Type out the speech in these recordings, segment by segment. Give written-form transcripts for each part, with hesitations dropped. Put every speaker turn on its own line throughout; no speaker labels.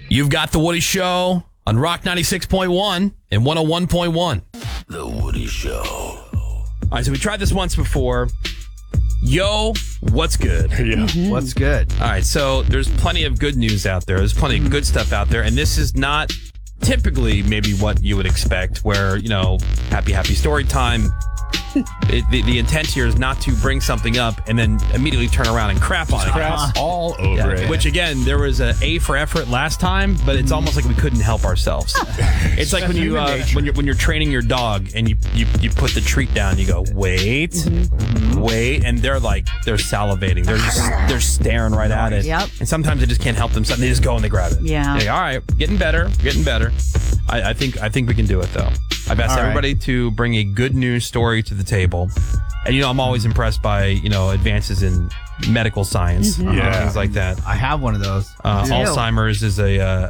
You've got The Woody Show on Rock 96.1 and 101.1.
The Woody Show.
All right, so we tried this once before. Yo, what's good?
Yeah.
What's good?
All right, so there's plenty of good news out there. There's plenty of good stuff out there, and this is not typically maybe what you would expect, where, you know, happy story time. The intent here is not to bring something up and then immediately turn around and crap on it.
Craps all over it.
Which, again, there was a A for effort last time, but it's almost like we couldn't help ourselves. It's like when you're training your dog and you put the treat down, you go, wait, and they're salivating. They're staring right at it.
Yep.
And sometimes they just can't help themselves. They just go and they grab it.
Yeah.
Like, all right, getting better. I think we can do it, though. I've asked everybody to bring a good news story to the table. And, you know, I'm always impressed by, you know, advances in medical science, things like that.
I have one of those.
Alzheimer's is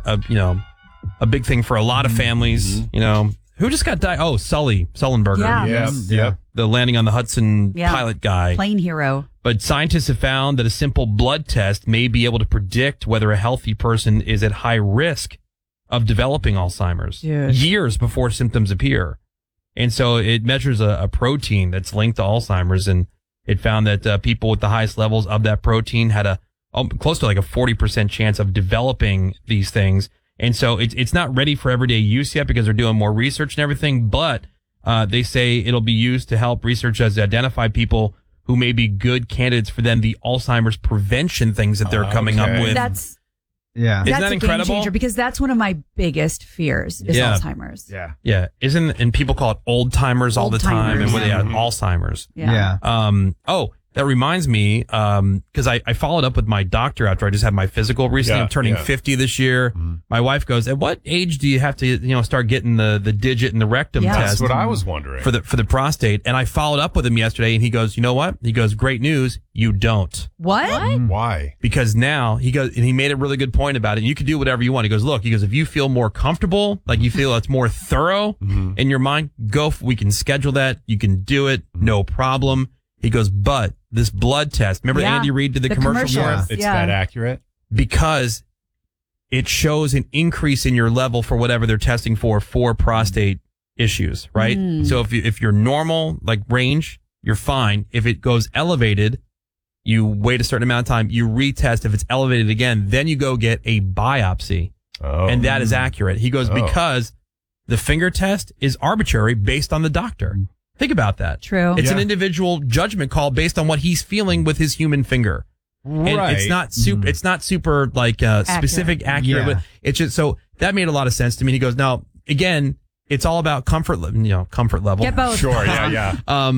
a big thing for a lot of families. You know, who just got died? Oh, Sullenberger.
Yeah.
Yep.
The landing on the Hudson pilot guy.
Plane hero.
But scientists have found that a simple blood test may be able to predict whether a healthy person is at high risk of developing Alzheimer's years before symptoms appear. And so it measures a protein that's linked to Alzheimer's, and it found that people with the highest levels of that protein had close to like a 40% chance of developing these things. And so it's not ready for everyday use yet because they're doing more research and everything, but they say it'll be used to help researchers identify people who may be good candidates for then the Alzheimer's prevention things that they're coming up with.
That's
Isn't that
a
incredible?
game changer because that's one of my biggest fears is Alzheimer's.
Yeah. And people call it old timers all the time, and
Old-timers.
Alzheimer's.
Yeah.
That reminds me, because I followed up with my doctor after I just had my physical recently. I'm turning 50 this year. My wife goes, at what age do you have to, start getting the digit and the rectum test?
That's what I was wondering.
For the prostate. And I followed up with him yesterday, and he goes, you know what? He goes, great news. You don't.
What?
Why?
Because now he goes, and he made a really good point about it. You can do whatever you want. He goes, look, if you feel more comfortable, like you feel it's more thorough in your mind, we can schedule that. You can do it. No problem. He goes, but this blood test, remember Andy Reid did the commercial?
commercials.
It's that accurate?
Because it shows an increase in your level for whatever they're testing for prostate issues, right? So if you're normal, like range, you're fine. If it goes elevated, you wait a certain amount of time, you retest. If it's elevated again, then you go get a biopsy. And that is accurate. He goes, because the finger test is arbitrary based on the doctor. Think about that.
True.
It's an individual judgment call based on what he's feeling with his human finger.
Right.
And it's not super like specific, accurate. But it's just, so that made a lot of sense to me. He goes, now again, it's all about comfort level.
Get both.
Sure. Yeah.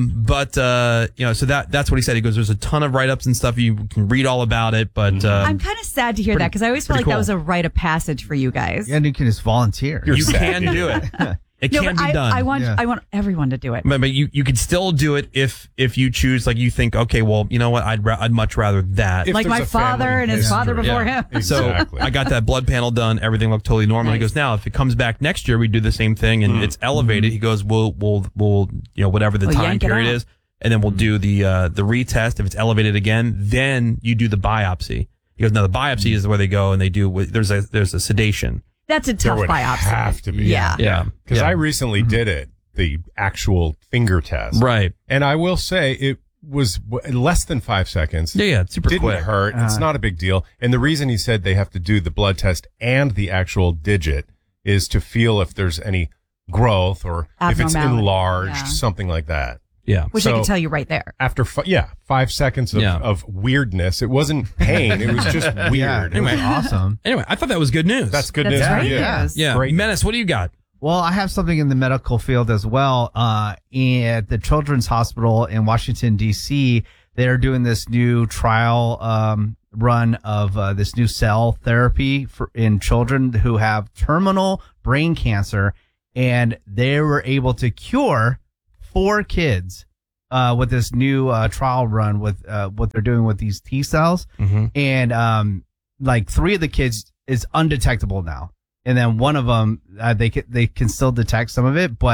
So that's what he said. He goes, there's a ton of write-ups and stuff. You can read all about it, but
I'm kind of sad to hear that because I always felt like
cool.
that was a rite of passage for you guys.
And you can just volunteer.
you can do it. It can be done.
I want everyone to do it.
But you could still do it if you choose, like you think, okay, well, you know what, I'd much rather that.
If
like
there's
my
a
father
family
and his father
history.
before him.
Exactly.
So I got that blood panel done. Everything looked totally normal.
Nice.
He goes, now if it comes back next year, we do the same thing and it's elevated. He goes, we'll whatever the time
yank it
period
out.
is, and then we'll do the retest. If it's elevated again, then you do the biopsy. He goes, no, the biopsy is where they go and they do. There's a sedation.
That's a
There
tough
would
biopsy.
have to be.
Yeah.
Yeah,
Because I recently did it, the actual finger test.
right.
And I will say it was less than 5 seconds.
Yeah, super
Didn't
quick.
hurt. It's not a big deal. And the reason he said they have to do the blood test and the actual digit is to feel if there's any growth or if it's
Abnormality.
enlarged,
Yeah.
something like that.
Yeah.
Which I could tell you right there.
After 5 seconds of weirdness, it wasn't pain. It was just weird.
Yeah, it was awesome.
Anyway, I thought that was good news.
That's good
That's
news.
great
Yeah.
news.
Yeah.
Great.
Menace, what do you got?
Well, I have something in the medical field as well. At the Children's Hospital in Washington, D.C., they're doing this new trial run of this new cell therapy in children who have terminal brain cancer. And they were able to cure 4 kids with this new trial run with what they're doing with these T cells. And like 3 of the kids is undetectable now. And then one of them, they can still detect some of it, but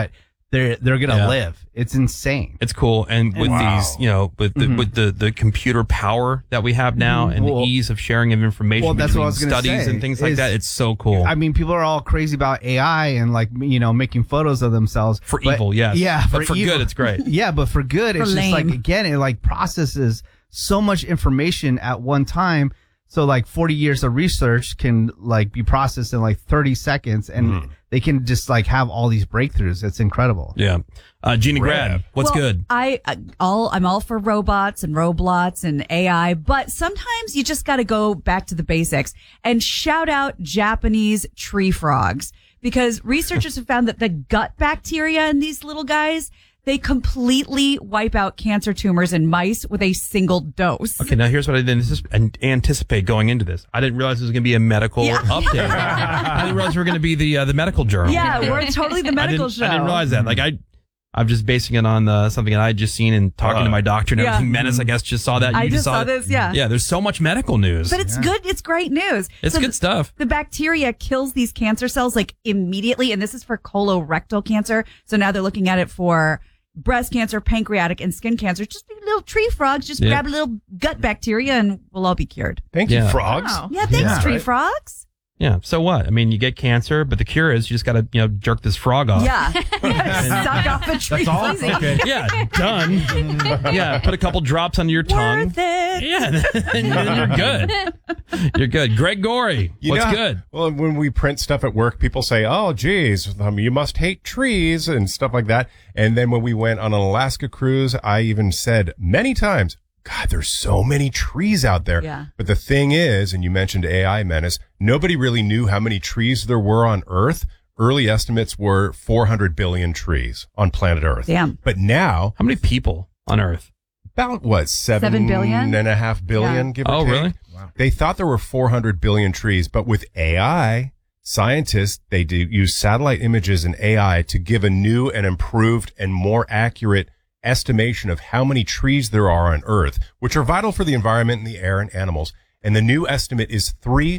they're going to live. It's insane.
It's cool. And with these, with the computer power that we have now and the ease of sharing of information between studies and things like that, it's so cool.
I mean, people are all crazy about AI and making photos of themselves.
For evil, yes.
Yeah.
But for good, it's great.
Yeah, but for good, it's just again, it processes so much information at one time. So 40 years of research can be processed in 30 seconds and they can just have all these breakthroughs. It's incredible.
Yeah. Gina Grad, what's good?
I'm all for robots and Roblox and AI, but sometimes you just got to go back to the basics and shout out Japanese tree frogs, because researchers have found that the gut bacteria in these little guys, they completely wipe out cancer tumors in mice with a single dose.
Okay, now here's what I didn't anticipate going into this. I didn't realize it was going to be a medical update. I didn't realize we were going to be the medical journal.
Yeah, we're totally the medical show.
I didn't realize that. I'm just basing it on something that I had just seen and talking to my doctor and everything. Menace, I guess, just saw that.
I just saw this, yeah.
Yeah, there's so much medical news.
But it's good. It's great news.
It's good stuff.
The bacteria kills these cancer cells immediately, and this is for colorectal cancer. So now they're looking at it for breast cancer, pancreatic, and skin cancer. Just be little tree frogs. Just grab a little gut bacteria and we'll all be cured.
Thank you, frogs.
Wow. Yeah, thanks, tree frogs.
Yeah, so what? I mean, you get cancer, but the cure is you just got to, jerk this frog off.
Yeah. Suck off a tree.
That's all? Okay.
Yeah, done. Yeah, put a couple drops under your tongue.
Worth it.
Yeah, then you're good. You're good. Greg Gorey, what's good?
Well, when we print stuff at work, people say, oh, geez, you must hate trees and stuff like that. And then when we went on an Alaska cruise, I even said many times, God, there's so many trees out there.
Yeah.
But the thing is, and you mentioned AI, Menace, nobody really knew how many trees there were on Earth. Early estimates were 400 billion trees on planet Earth.
Damn.
But now,
How many people on Earth?
about what, 7
billion?
and a half billion, give or
Oh,
take?
really?
Wow. They thought there were 400 billion trees, but with AI, scientists, they do use satellite images and AI to give a new and improved and more accurate estimation of how many trees there are on Earth, which are vital for the environment and the air and animals. And the new estimate is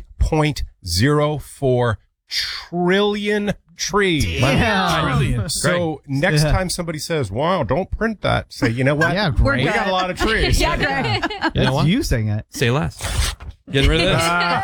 3.04 trillion trees.
Damn.
So next time somebody says, wow, don't print that, say, you know what?
Yeah,
We're
great.
We got a lot of trees.
Yeah, Greg.
You know what?
You saying it.
Say less. Getting rid of this.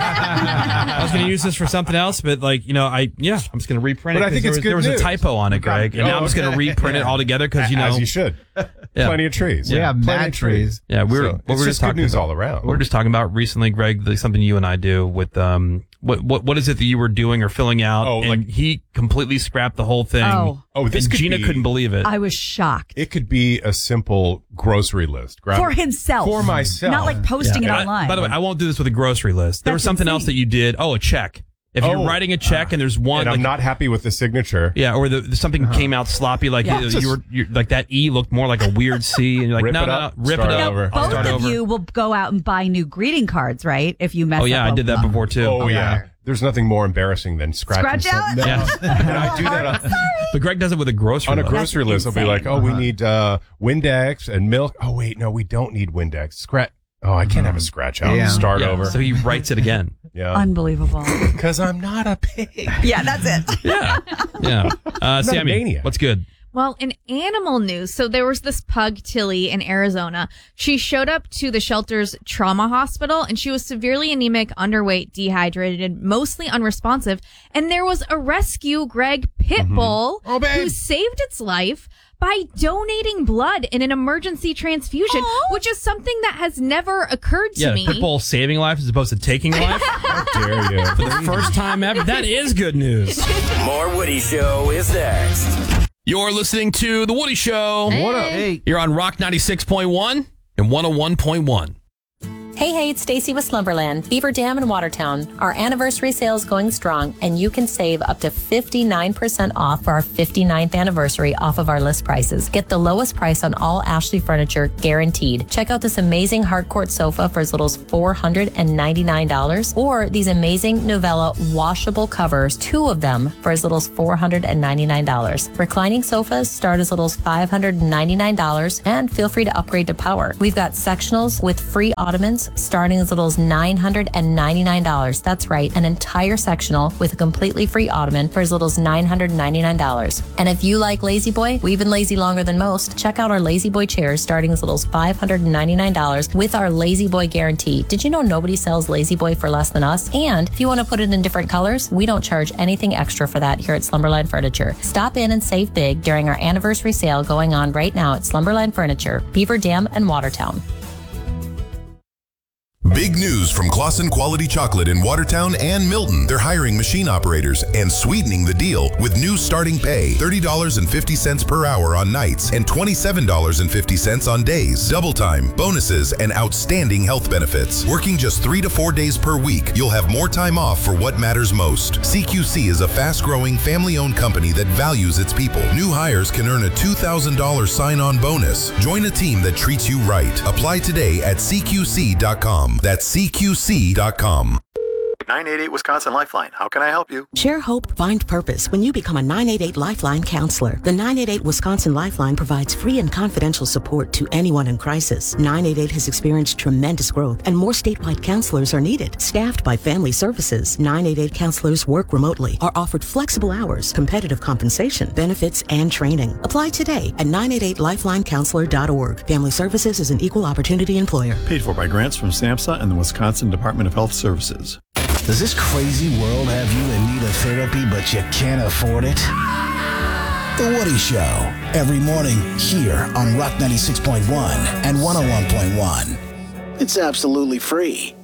I was going to use this for something else, but I'm just going to reprint
But
it.
I think it's good
there was
news.
a typo on it, Greg, and now I'm just going to reprint it all together because
As you should. Plenty of trees.
Yeah,
plenty
mad
of trees.
Yeah,
It's just good news all around.
We were just talking about recently, Greg, something you and I do with what is it that you were doing or filling out?
Oh,
and he completely scrapped the whole thing.
Oh, this
and
could
Gina
be-
couldn't believe it.
I was shocked.
It could be a simple grocery list.
For himself.
For myself.
Not like posting it
And
online.
by the way, I won't do this with a grocery list. There was something else that you did. Oh, a check. If you're writing a check and there's one,
And I'm not happy with the signature.
yeah, or something came out sloppy, like you're like that E looked more like a weird C, and you're like,
Rip
no,
it
no,
up,
rip
start
it up.
over.
I'll
Both
start
of
over.
you will go out and buy new greeting cards, right? If you mess up.
Oh yeah, I did that before too.
Oh, yeah. There's nothing more embarrassing than scratching
Scratch out?
something.
Yes.
And I do that
But Greg does it with a grocery
on a
list.
grocery list. I'll be like, oh, we need Windex and milk. Oh, wait, no, we don't need Windex. Scratch. Oh, I can't have a scratch out.
Yeah.
Start
Yeah,
over.
So he writes it again.
Yeah.
Unbelievable.
Because I'm not a pig.
Yeah, that's it.
Yeah. Yeah.
a
Sammy,
maniac.
what's good?
Well, in animal news, so there was this pug, Tilly, in Arizona. She showed up to the shelter's trauma hospital, and she was severely anemic, underweight, dehydrated, mostly unresponsive. And there was a rescue, Greg Pitbull, who saved its life by donating blood in an emergency transfusion, which is something that has never occurred to me.
Pitbull saving life as opposed to taking life.
How dare you?
For the first time ever. That is good news.
More Woody Show is next.
You're listening to The Woody Show.
What up? Hey.
You're on Rock 96.1 and 101.1.
Hey, it's Stacy with Slumberland, Beaver Dam in Watertown. Our anniversary sale is going strong, and you can save up to 59% off for our 59th anniversary off of our list prices. Get the lowest price on all Ashley furniture, guaranteed. Check out this amazing hardcourt sofa for as little as $499, or these amazing Novella washable covers, 2 of them for as little as $499. Reclining sofas start as little as $599, and feel free to upgrade to power. We've got sectionals with free ottomans beds, starting as little as $999. That's right, an entire sectional with a completely free ottoman for as little as $999. And if you like Lazy Boy, we've been lazy longer than most. Check out our Lazy Boy chairs starting as little as $599 with our Lazy Boy guarantee. Did you know nobody sells Lazy Boy for less than us? And if you want to put it in different colors, we don't charge anything extra for that here at Slumberland Furniture. Stop in and save big during our anniversary sale going on right now at Slumberland Furniture, Beaver Dam and Watertown.
Big news from Claussen Quality Chocolate in Watertown and Milton. They're hiring machine operators and sweetening the deal with new starting pay, $30.50 per hour on nights and $27.50 on days. Double time, bonuses, and outstanding health benefits. Working just 3 to 4 days per week, you'll have more time off for what matters most. CQC is a fast-growing, family-owned company that values its people. New hires can earn a $2,000 sign-on bonus. Join a team that treats you right. Apply today at CQC.com. That's CQC.com.
988 Wisconsin Lifeline. How can I help you?
Share hope, find purpose when you become a 988 Lifeline counselor. The 988 Wisconsin Lifeline provides free and confidential support to anyone in crisis. 988 has experienced tremendous growth and more statewide counselors are needed. Staffed by Family Services, 988 counselors work remotely, are offered flexible hours, competitive compensation, benefits, and training. Apply today at 988lifelinecounselor.org. Family Services is an equal opportunity employer.
Paid for by grants from SAMHSA and the Wisconsin Department of Health Services.
Does this crazy world have you in need of therapy, but you can't afford it? The Woody Show, every morning here on Rock 96.1 and 101.1. It's absolutely free.